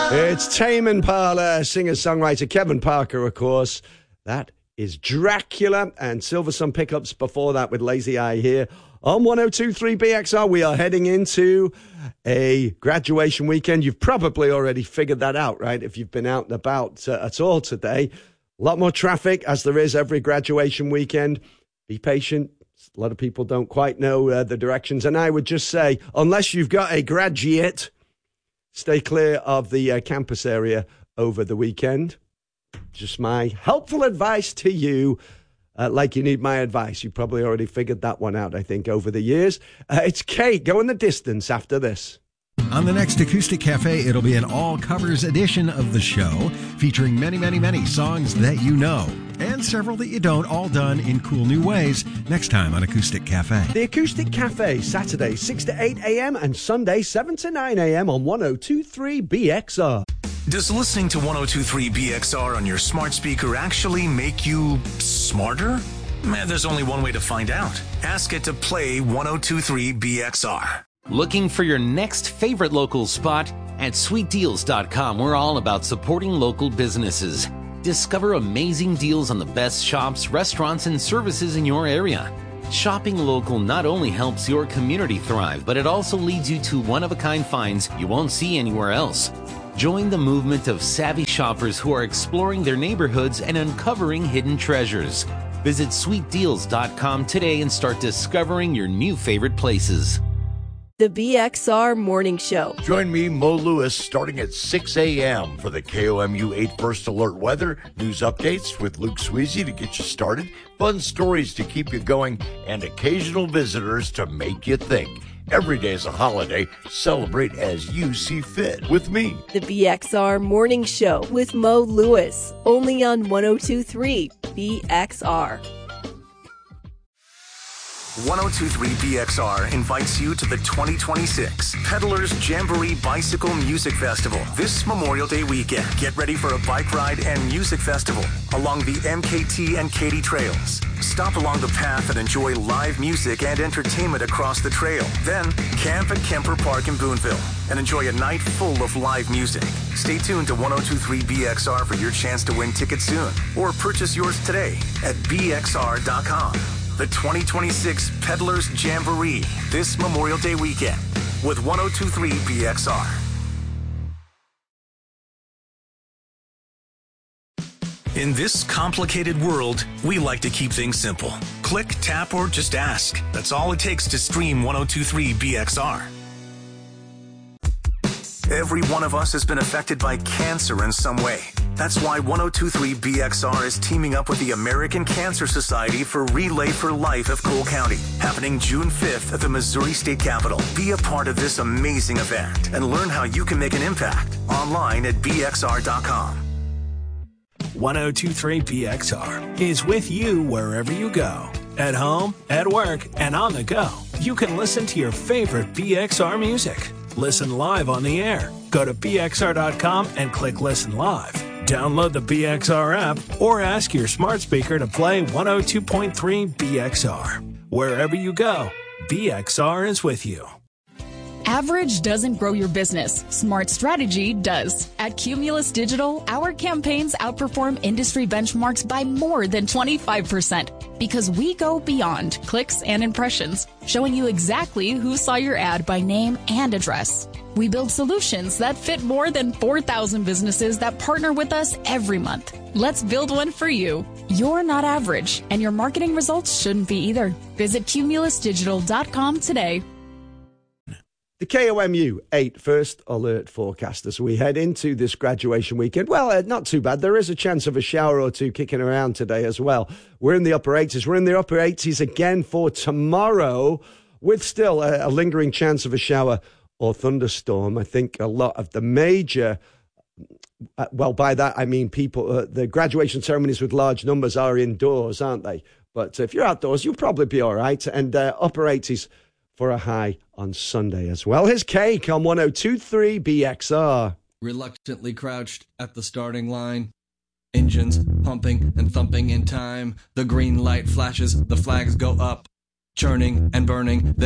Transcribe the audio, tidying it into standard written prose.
It's Tame Impala, singer-songwriter Kevin Parker, of course. That is Dracula, and Silversun Pickups before that with Lazy Eye here on 102.3 BXR. We are heading into a graduation weekend. You've probably already figured that out, right? If you've been out and about at all today. A lot more traffic, as there is every graduation weekend. Be patient. A lot of people don't quite know the directions. And I would just say, unless you've got a graduate, stay clear of the campus area over the weekend. Just my helpful advice to you. Like you need my advice. You probably already figured that one out, I think, over the years. It's Kate. Go in the distance after this. On the next Acoustic Cafe, it'll be an all-covers edition of the show, featuring many, many, many songs that you know, and several that you don't, all done in cool new ways, next time on Acoustic Cafe. The Acoustic Cafe, Saturday, 6 to 8 a.m. and Sunday, 7 to 9 a.m. on 102.3 BXR. Does listening to 102.3 BXR on your smart speaker actually make you smarter? There's only one way to find out. Ask it to play 102.3 BXR. Looking for your next favorite local spot? At sweetdeals.com, we're all about supporting local businesses. Discover amazing deals on the best shops, restaurants, and services in your area. Shopping local not only helps your community thrive, but it also leads you to one-of-a-kind finds you won't see anywhere else. Join the movement of savvy shoppers who are exploring their neighborhoods and uncovering hidden treasures. Visit sweetdeals.com today and start discovering your new favorite places. The BXR Morning Show. Join me, Mo Lewis, starting at 6 a.m. for the KOMU 8 First Alert weather, news updates with Luke Sweezy to get you started, fun stories to keep you going, and occasional visitors to make you think. Every day is a holiday. Celebrate as you see fit with me. The BXR Morning Show with Mo Lewis, only on 102.3 BXR. 102.3 BXR invites you to the 2026 Peddlers Jamboree Bicycle Music Festival this Memorial Day weekend. Get ready for a bike ride and music festival along the MKT and Katy trails. Stop along the path and enjoy live music and entertainment across the trail. Then camp at Kemper Park in Boonville and enjoy a night full of live music. Stay tuned to 102.3 BXR for your chance to win tickets soon, or purchase yours today at bxr.com. The 2026 Peddlers Jamboree this Memorial Day weekend with 102.3 BXR. In this complicated world, we like to keep things simple. Click, tap, or just ask. That's all it takes to stream 102.3 BXR. Every one of us has been affected by cancer in some way. That's why 102.3 BXR is teaming up with the American Cancer Society for Relay for Life of Cole County, happening June 5th at the Missouri State Capitol. Be a part of this amazing event and learn how you can make an impact online at bxr.com. 102.3 BXR is with you wherever you go. At home, at work, and on the go. You can listen to your favorite BXR music. Listen live on the air. Go to bxr.com and click Listen Live. Download the BXR app or ask your smart speaker to play 102.3 BXR. Wherever you go, BXR is with you. Average doesn't grow your business. Smart strategy does. At Cumulus Digital, our campaigns outperform industry benchmarks by more than 25% because we go beyond clicks and impressions, showing you exactly who saw your ad by name and address. We build solutions that fit more than 4,000 businesses that partner with us every month. Let's build one for you. You're not average, and your marketing results shouldn't be either. Visit cumulusdigital.com today. The KOMU 8 First Alert forecast as we head into this graduation weekend. Well, not too bad. There is a chance of a shower or two kicking around today as well. We're in the upper 80s. We're in the upper 80s again for tomorrow, with still a lingering chance of a shower or thunderstorm. I think a lot of the major, well, by that I mean people, the graduation ceremonies with large numbers are indoors, aren't they? But if you're outdoors, you'll probably be all right. And upper 80s for a high on Sunday as well. Here's Cake on 102.3 BXR. Reluctantly crouched at the starting line. Engines pumping and thumping in time. The green light flashes, the flags go up. Churning and burning,